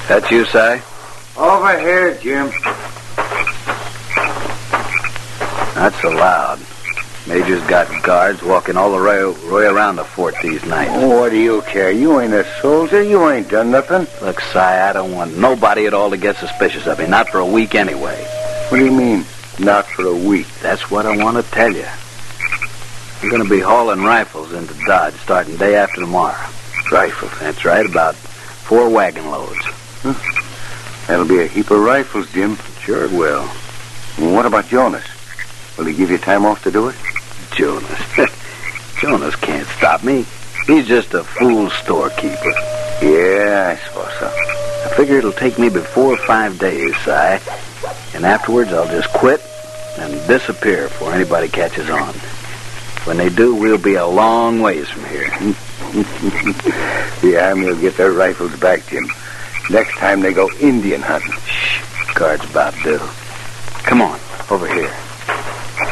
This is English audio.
That you, Si? Over here, Jim. Not so loud. Major's got guards walking all way around the fort these nights. What do you care? You ain't a soldier. You ain't done nothing. Look, Si, I don't want nobody at all to get suspicious of me. Not for a week anyway. What do you mean, not for a week? That's what I want to tell you. I'm going to be hauling rifles into Dodge starting day after tomorrow. Rifles? That's right, about 4 wagon loads. That'll be a heap of rifles, Jim. Sure it will. What about Jonas? Will he give you time off to do it? Jonas. Jonas can't stop me. He's just a fool storekeeper. Yeah, I suppose so. I figure it'll take me before 5 days, Si. And afterwards I'll just quit and disappear before anybody catches on. When they do, we'll be a long ways from here. The Army will get their rifles back, Jim. Next time they go Indian hunting. Shh. Guard's about due. Come on.